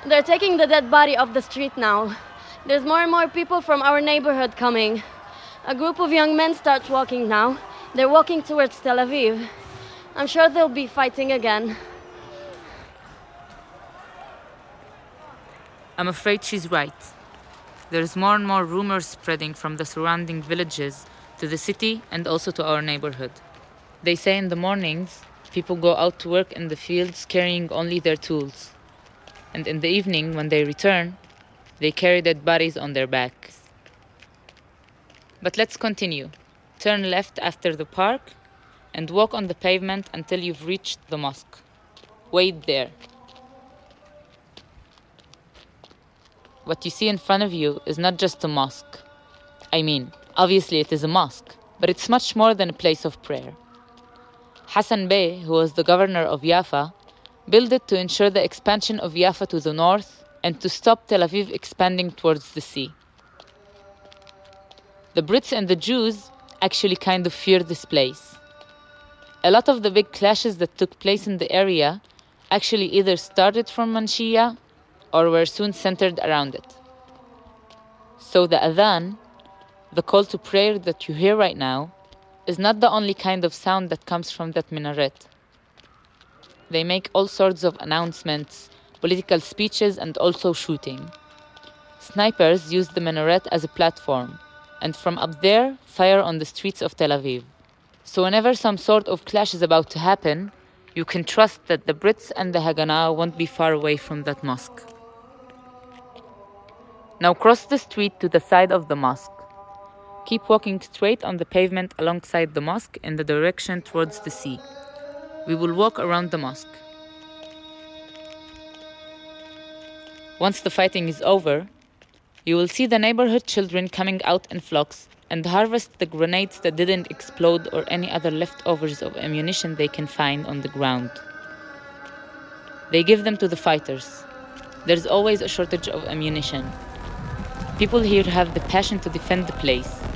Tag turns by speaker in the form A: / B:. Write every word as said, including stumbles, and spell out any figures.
A: They're taking the dead body off the street now. There's more and more people from our neighborhood coming. A group of young men start walking now. They're walking towards Tel Aviv. I'm sure they'll be fighting again.
B: I'm afraid she's right. There's more and more rumors spreading from the surrounding villages to the city and also to our neighborhood. They say in the mornings, people go out to work in the fields carrying only their tools. And in the evening, when they return, they carry dead bodies on their backs. But let's continue. Turn left after the park and walk on the pavement until you've reached the mosque. Wait there. What you see in front of you is not just a mosque. I mean, obviously it is a mosque, but it's much more than a place of prayer. Hassan Bey, who was the governor of Jaffa, built it to ensure the expansion of Jaffa to the north and to stop Tel Aviv expanding towards the sea. The Brits and the Jews actually kind of fear this place. A lot of the big clashes that took place in the area actually either started from Manshia or were soon centered around it. So the adhan, the call to prayer that you hear right now, is not the only kind of sound that comes from that minaret. They make all sorts of announcements, political speeches, and also shooting. Snipers use the minaret as a platform, and from up there, fire on the streets of Tel Aviv. So whenever some sort of clash is about to happen, you can trust that the Brits and the Haganah won't be far away from that mosque. Now cross the street to the side of the mosque. Keep walking straight on the pavement alongside the mosque in the direction towards the sea. We will walk around the mosque. Once the fighting is over, you will see the neighborhood children coming out in flocks and harvest the grenades that didn't explode or any other leftovers of ammunition they can find on the ground. They give them to the fighters. There's always a shortage of ammunition. People here have the passion to defend the place,